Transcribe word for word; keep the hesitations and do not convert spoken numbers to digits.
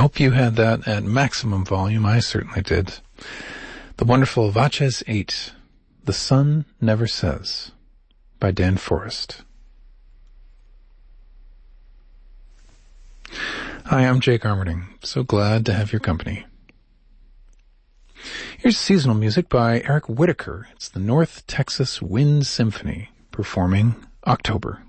hope you had that at maximum volume. I certainly did. The wonderful Vaches eight, The Sun Never Says, by Dan Forrest. Hi, I'm Jake Armerding. So glad to have your company. Here's seasonal music by Eric Whitacre. It's the North Texas Wind Symphony performing October.